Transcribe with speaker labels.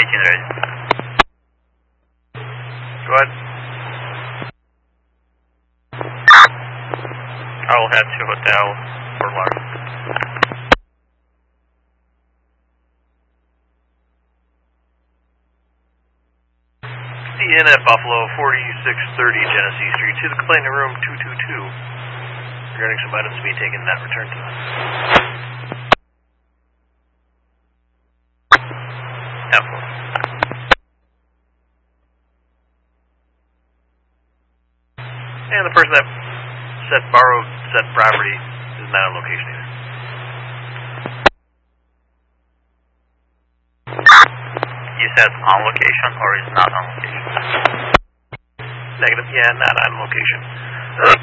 Speaker 1: Beijing ready.
Speaker 2: Go ahead.
Speaker 1: I will head to Hotel Fort Lauderdale.
Speaker 2: In at Buffalo, 4630 Genesee Street, to the complaint room 222. Regarding some items to be taken, not returned to us. And the person that borrowed said property is not on location either.
Speaker 1: You said on location or is not on location?
Speaker 2: Negative, yeah, not on location.